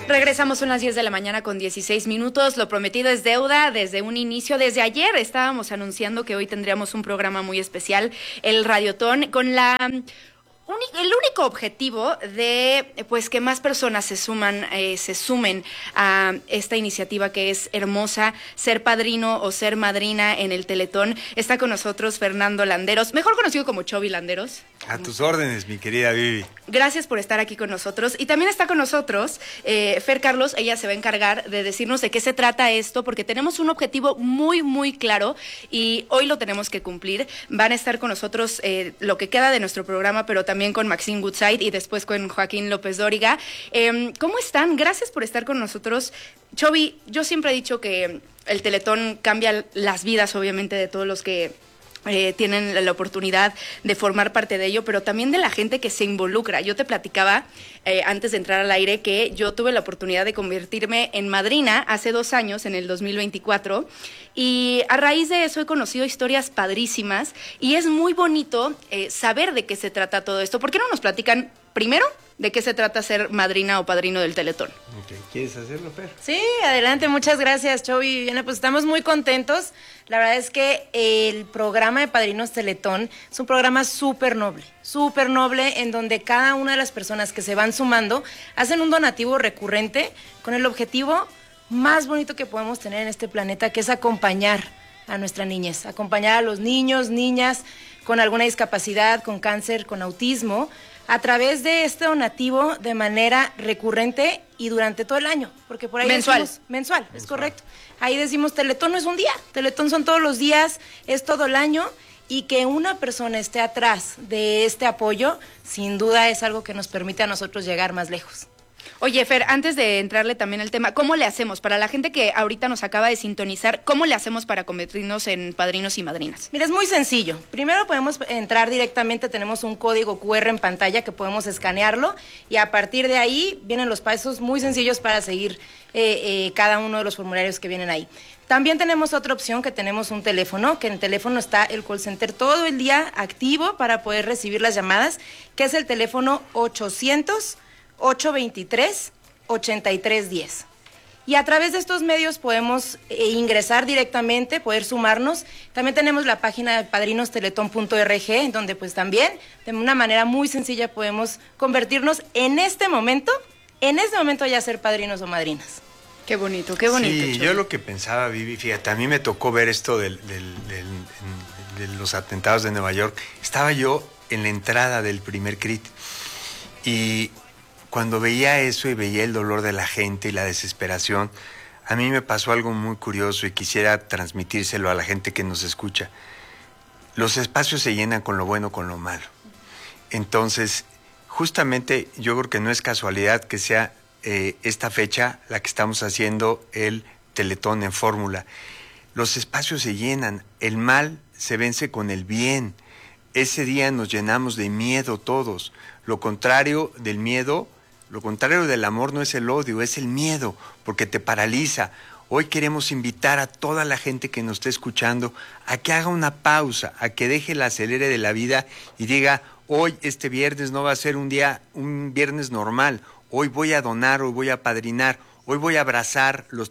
Regresamos, son las 10 de la mañana con 16 minutos. Lo prometido es deuda desde un inicio. Desde ayer estábamos anunciando que hoy tendríamos un programa muy especial, el Radiotón, con el único objetivo de pues que más personas se sumen a esta iniciativa que es hermosa, ser padrino o ser madrina en el Teletón. Está con nosotros Fernando Landeros, mejor conocido como Chovy Landeros. A tus órdenes, mi querida Vivi. Gracias por estar aquí con nosotros. Y también está con nosotros Fer Carlos. Ella se va a encargar de decirnos de qué se trata esto, porque tenemos un objetivo muy, muy claro y hoy lo tenemos que cumplir. Van a estar con nosotros lo que queda de nuestro programa, pero también con Maxine Goodside y después con Joaquín López Dóriga. ¿Cómo están? Gracias por estar con nosotros. Chovy, yo siempre he dicho que el Teletón cambia las vidas, obviamente, de todos los que tienen la oportunidad de formar parte de ello, pero también de la gente que se involucra. Yo te platicaba antes de entrar al aire que yo tuve la oportunidad de convertirme en madrina hace 2 años, en el 2024, y a raíz de eso he conocido historias padrísimas y es muy bonito saber de qué se trata todo esto. ¿Por qué no nos platican primero de qué se trata ser madrina o padrino del Teletón? Okay. ¿Quieres hacerlo, Fer? Sí, adelante, muchas gracias, Chovy y Viviana. Pues estamos muy contentos. La verdad es que el programa de Padrinos Teletón es un programa súper noble, en donde cada una de las personas que se van sumando hacen un donativo recurrente con el objetivo más bonito que podemos tener en este planeta, que es acompañar a nuestra niñez, acompañar a los niños, niñas con alguna discapacidad, con cáncer, con autismo, a través de este donativo de manera recurrente y durante todo el año, porque por ahí mensual, es correcto. Ahí decimos, Teletón no es un día, Teletón son todos los días, es todo el año, y que una persona esté atrás de este apoyo, sin duda es algo que nos permite a nosotros llegar más lejos. Oye, Fer, antes de entrarle también al tema, ¿cómo le hacemos? Para la gente que ahorita nos acaba de sintonizar, ¿cómo le hacemos para convertirnos en padrinos y madrinas? Mira, es muy sencillo. Primero podemos entrar directamente, tenemos un código QR en pantalla que podemos escanearlo y a partir de ahí vienen los pasos muy sencillos para seguir cada uno de los formularios que vienen ahí. También tenemos otra opción, que tenemos un teléfono, que en el teléfono está el call center todo el día activo para poder recibir las llamadas, que es el teléfono 800-823-8310. Y a través de estos medios podemos ingresar directamente, poder sumarnos. También tenemos la página de padrinosteletón.org, en donde pues también de una manera muy sencilla podemos convertirnos en este momento ya ser padrinos o madrinas. Qué bonito, qué bonito. Sí, Chovy. yo lo que pensaba, Vivi, fíjate, a mí me tocó ver esto de los atentados de Nueva York. Estaba yo en la entrada del primer CRIT y cuando veía eso y veía el dolor de la gente y la desesperación, a mí me pasó algo muy curioso y quisiera transmitírselo a la gente que nos escucha. Los espacios se llenan con lo bueno, con lo malo. Entonces, justamente yo creo que no es casualidad que sea esta fecha la que estamos haciendo el Teletón en fórmula. Los espacios se llenan, el mal se vence con el bien. Ese día nos llenamos de miedo todos. Lo contrario del miedo, lo contrario del amor no es el odio, es el miedo, porque te paraliza. Hoy queremos invitar a toda la gente que nos esté escuchando a que haga una pausa, a que deje el acelere de la vida y diga, hoy, este viernes no va a ser un viernes normal. Hoy voy a donar, hoy voy a padrinar, hoy voy a abrazar los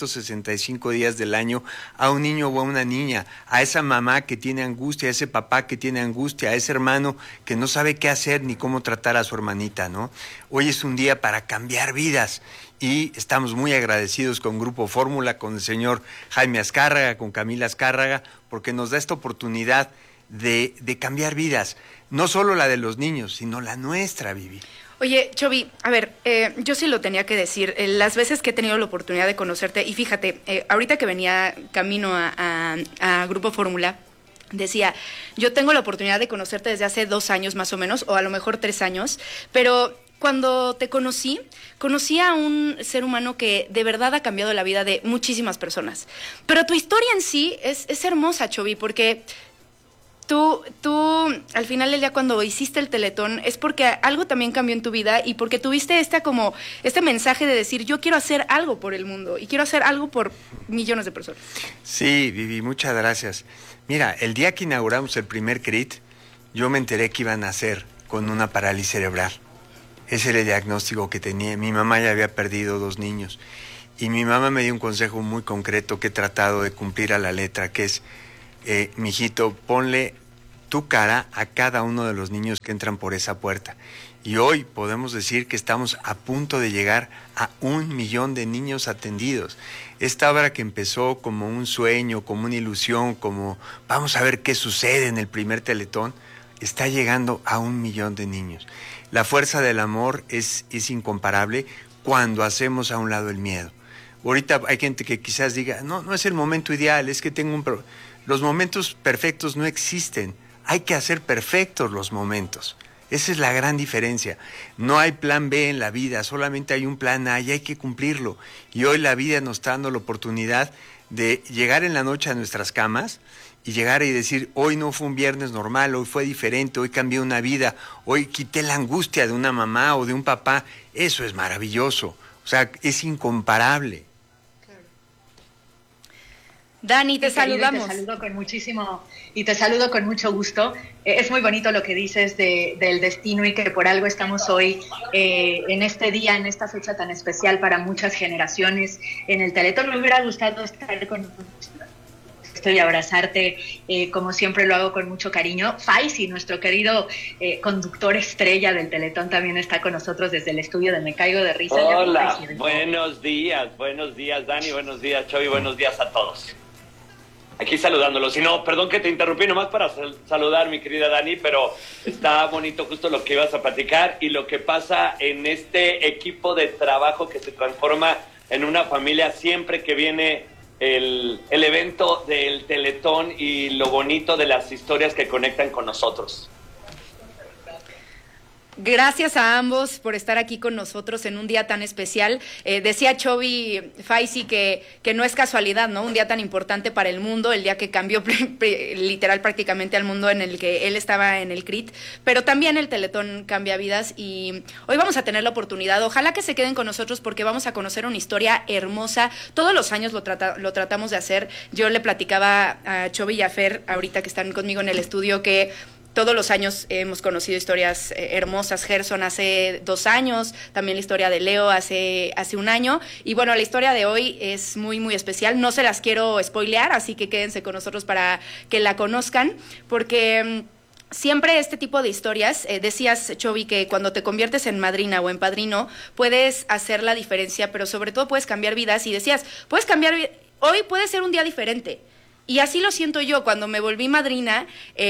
365 días del año a un niño o a una niña, a esa mamá que tiene angustia, a ese papá que tiene angustia, a ese hermano que no sabe qué hacer ni cómo tratar a su hermanita, ¿no? Hoy es un día para cambiar vidas y estamos muy agradecidos con Grupo Fórmula, con el señor Jaime Azcárraga, con Camila Azcárraga, porque nos da esta oportunidad de cambiar vidas, no solo la de los niños, sino la nuestra, Vivi. Oye, Chovy, a ver, yo sí lo tenía que decir, las veces que he tenido la oportunidad de conocerte, y fíjate, ahorita que venía camino a Grupo Fórmula, decía, yo tengo la oportunidad de conocerte desde hace 2 años más o menos, o a lo mejor 3 años, pero cuando te conocí a un ser humano que de verdad ha cambiado la vida de muchísimas personas. Pero tu historia en sí es hermosa, Chovy, porque Tú, al final del día, cuando hiciste el Teletón, es porque algo también cambió en tu vida y porque tuviste este mensaje de decir, yo quiero hacer algo por el mundo y quiero hacer algo por millones de personas. Sí, Vivi, muchas gracias. Mira, el día que inauguramos el primer CRIT, yo me enteré que iban a hacer con una parálisis cerebral. Ese era el diagnóstico que tenía. Mi mamá ya había perdido 2 niños. Y mi mamá me dio un consejo muy concreto que he tratado de cumplir a la letra, que es, mijito, ponle tu cara a cada uno de los niños que entran por esa puerta. Y hoy podemos decir que estamos a punto de llegar a 1 millón de niños atendidos. Esta obra que empezó como un sueño, como una ilusión, como vamos a ver qué sucede en el primer Teletón, está llegando a 1 millón de niños. La fuerza del amor es incomparable cuando hacemos a un lado el miedo. Ahorita hay gente que quizás diga, no es el momento ideal, es que tengo los momentos perfectos no existen, hay que hacer perfectos los momentos. Esa es la gran diferencia. No hay plan B en la vida, solamente hay un plan A y hay que cumplirlo. Y hoy la vida nos está dando la oportunidad de llegar en la noche a nuestras camas y llegar y decir, hoy no fue un viernes normal, hoy fue diferente, hoy cambié una vida, hoy quité la angustia de una mamá o de un papá. Eso es maravilloso, o sea, es incomparable. Dani, te saludamos. Te saludo con muchísimo y te saludo con mucho gusto. Es muy bonito lo que dices del destino y que por algo estamos hoy en este día, en esta fecha tan especial para muchas generaciones en el Teletón. Me hubiera gustado estar con y abrazarte, como siempre lo hago con mucho cariño. Faisy, nuestro querido conductor estrella del Teletón, también está con nosotros desde el estudio de Me Caigo de Risa. Hola, buenos días Dani, buenos días Chovy, buenos días a todos. Aquí saludándolos. Y no, perdón que te interrumpí, nomás para saludar, mi querida Dani, pero está bonito justo lo que ibas a platicar y lo que pasa en este equipo de trabajo que se transforma en una familia siempre que viene el evento del Teletón y lo bonito de las historias que conectan con nosotros. Gracias a ambos por estar aquí con nosotros en un día tan especial. Decía Chovy, Faisy, que no es casualidad, ¿no? Un día tan importante para el mundo, el día que cambió literal prácticamente al mundo en el que él estaba en el CRIT, pero también el Teletón cambia vidas y hoy vamos a tener la oportunidad, ojalá que se queden con nosotros porque vamos a conocer una historia hermosa. Todos los años lo tratamos de hacer. Yo le platicaba a Chovy y a Fer, ahorita que están conmigo en el estudio, que todos los años hemos conocido historias hermosas. Gerson hace 2 años, también la historia de Leo hace 1 año. Y bueno, la historia de hoy es muy, muy especial. No se las quiero spoilear, así que quédense con nosotros para que la conozcan, porque siempre este tipo de historias, decías, Chovy, que cuando te conviertes en madrina o en padrino, puedes hacer la diferencia, pero sobre todo puedes cambiar vidas. Y decías, puedes cambiar, hoy puede ser un día diferente. Y así lo siento yo, cuando me volví madrina,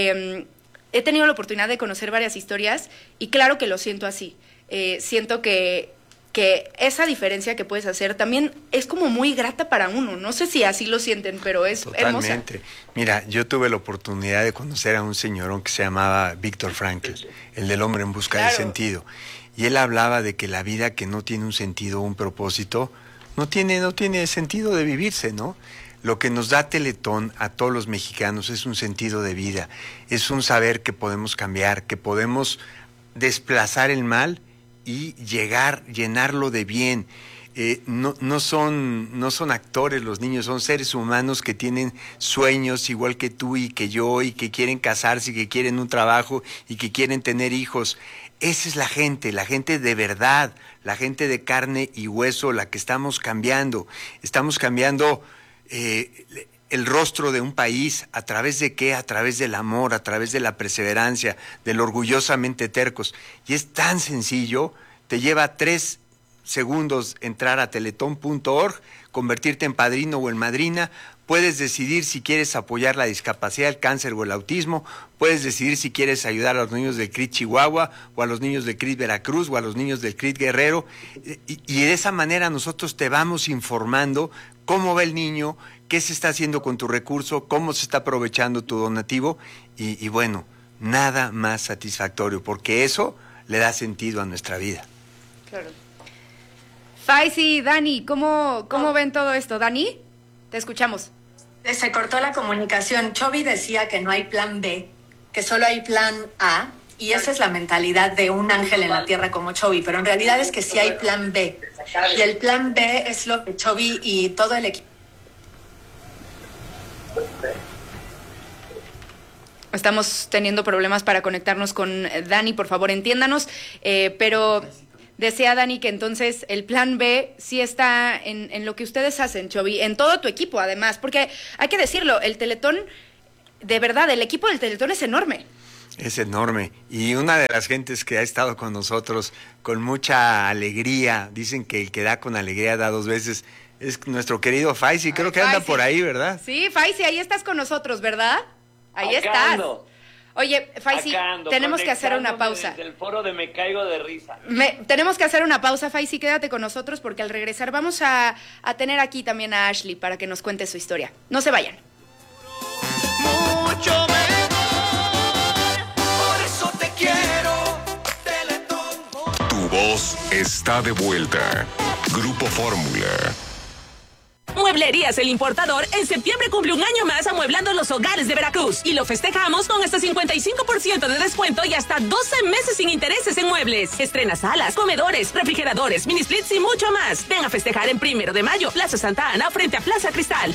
he tenido la oportunidad de conocer varias historias y claro que lo siento así. Siento que esa diferencia que puedes hacer también es como muy grata para uno. No sé si así lo sienten, pero es totalmente hermosa. Mira, yo tuve la oportunidad de conocer a un señorón que se llamaba Víctor Frankl, el del hombre en busca de sentido. Y él hablaba de que la vida que no tiene un sentido o un propósito no tiene sentido de vivirse, ¿no? Lo que nos da Teletón a todos los mexicanos es un sentido de vida, es un saber que podemos cambiar, que podemos desplazar el mal y llenarlo de bien. No son actores los niños, son seres humanos que tienen sueños igual que tú y que yo, y que quieren casarse, y que quieren un trabajo, y que quieren tener hijos. Esa es la gente de verdad, la gente de carne y hueso, la que estamos cambiando. Estamos cambiando el rostro de un país. ¿A través de qué? A través del amor, a través de la perseverancia, del orgullosamente tercos. Y es tan sencillo, te lleva 3 segundos entrar a teletón.org, convertirte en padrino o en madrina. Puedes decidir si quieres apoyar la discapacidad, el cáncer o el autismo. Puedes decidir si quieres ayudar a los niños del CRIT Chihuahua, o a los niños del CRIT Veracruz, o a los niños del CRIT Guerrero. Y de esa manera nosotros te vamos informando cómo va el niño, qué se está haciendo con tu recurso, cómo se está aprovechando tu donativo. Y bueno, nada más satisfactorio, porque eso le da sentido a nuestra vida. Claro. Faisy, Dani, ¿cómo ven todo esto? Dani, te escuchamos. Se cortó la comunicación. Chovy decía que no hay plan B, que solo hay plan A, y esa es la mentalidad de un ángel en la tierra como Chovy, pero en realidad es que sí hay plan B. Y el plan B es lo que Chovy y todo el equipo... Estamos teniendo problemas para conectarnos con Dani, por favor, entiéndanos, pero Decía Dani que entonces el plan B sí está en lo que ustedes hacen, Chovy, en todo tu equipo además, porque hay que decirlo, el Teletón, de verdad, el equipo del Teletón es enorme. Es enorme. Y una de las gentes que ha estado con nosotros con mucha alegría, dicen que el que da con alegría da 2 veces, es nuestro querido Faisy. Creo que anda Faisy. Por ahí, ¿verdad? Sí, Faisy, ahí estás con nosotros, ¿verdad? Ahí Acá estás. ando. Oye, Faisy, tenemos que hacer una pausa. Desde el foro de Me Caigo de Risa. Tenemos que hacer una pausa, Faisy, quédate con nosotros porque al regresar vamos a tener aquí también a Ashley para que nos cuente su historia. No se vayan. Mucho mejor, por eso te quiero, Teletón. Tu voz está de vuelta. Grupo Fórmula. Mueblerías El Importador en septiembre cumple un año más amueblando los hogares de Veracruz y lo festejamos con hasta 55% de descuento y hasta 12 meses sin intereses en muebles. Estrena salas, comedores, refrigeradores, mini splits y mucho más. Ven a festejar en 1 de mayo, Plaza Santa Ana frente a Plaza Cristal.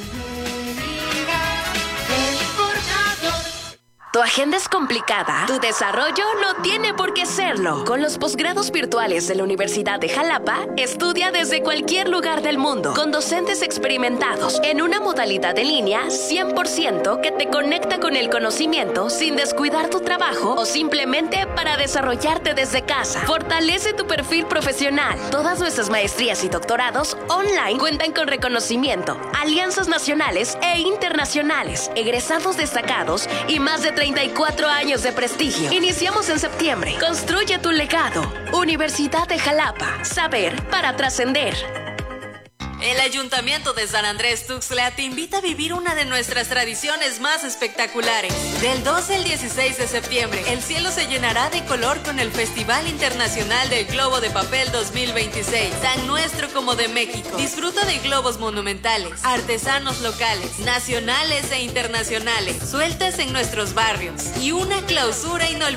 Tu agenda es complicada. Tu desarrollo no tiene por qué serlo. Con los posgrados virtuales de la Universidad de Jalapa, estudia desde cualquier lugar del mundo, con docentes experimentados, en una modalidad en línea 100% que te conecta con el conocimiento sin descuidar tu trabajo o simplemente para desarrollarte desde casa. Fortalece tu perfil profesional. Todas nuestras maestrías y doctorados online cuentan con reconocimiento, alianzas nacionales e internacionales, egresados destacados y más de 34 años de prestigio. Iniciamos en septiembre. Construye tu legado. Universidad de Jalapa. Saber para trascender. El Ayuntamiento de San Andrés Tuxtla te invita a vivir una de nuestras tradiciones más espectaculares. Del 12 al 16 de septiembre, el cielo se llenará de color con el Festival Internacional del Globo de Papel 2026, tan nuestro como de México. Disfruta de globos monumentales, artesanos locales, nacionales e internacionales, sueltas en nuestros barrios y una clausura inolvidable